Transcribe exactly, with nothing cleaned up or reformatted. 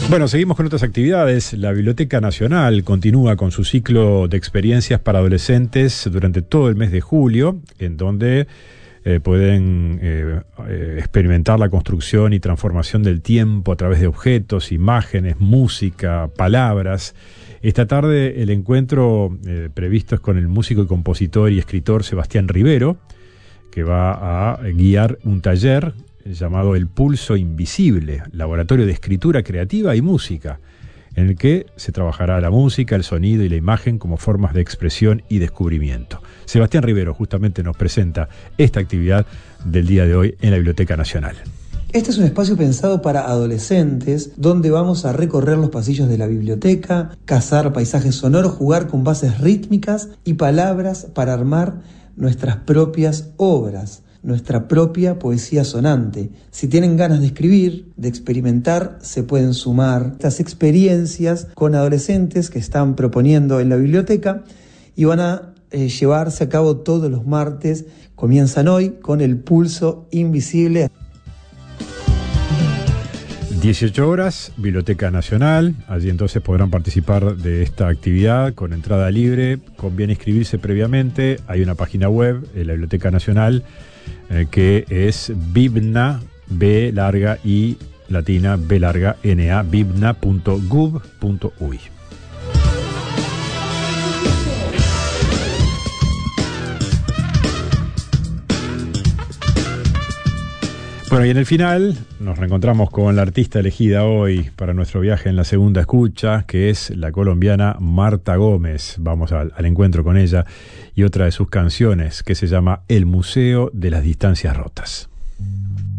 Bueno, seguimos con otras actividades. La Biblioteca Nacional continúa con su ciclo de experiencias para adolescentes durante todo el mes de julio, en donde eh, pueden eh, eh, experimentar la construcción y transformación del tiempo a través de objetos, imágenes, música, palabras. Esta tarde el encuentro eh, previsto es con el músico y compositor y escritor Sebastián Rivero, que va a guiar un taller llamado El Pulso Invisible, laboratorio de escritura creativa y música, en el que se trabajará la música, el sonido y la imagen como formas de expresión y descubrimiento. Sebastián Rivero justamente nos presenta esta actividad del día de hoy en la Biblioteca Nacional. Este es un espacio pensado para adolescentes, donde vamos a recorrer los pasillos de la biblioteca, cazar paisajes sonoros, jugar con bases rítmicas y palabras para armar nuestras propias obras, nuestra propia poesía sonante. Si tienen ganas de escribir, de experimentar, se pueden sumar estas experiencias con adolescentes que están proponiendo en la biblioteca y van a eh, llevarse a cabo todos los martes. Comienzan hoy con El Pulso Invisible. dieciocho horas, Biblioteca Nacional. Allí entonces podrán participar de esta actividad con entrada libre. Conviene inscribirse previamente. Hay una página web en la Biblioteca Nacional eh, que es Bibna, B larga I latina, B larga N A, bibna punto gov punto uy. Bueno, y en el final nos reencontramos con la artista elegida hoy para nuestro viaje en la segunda escucha, que es la colombiana Marta Gómez. Vamos al, al encuentro con ella y otra de sus canciones, que se llama El Museo de las Distancias Rotas.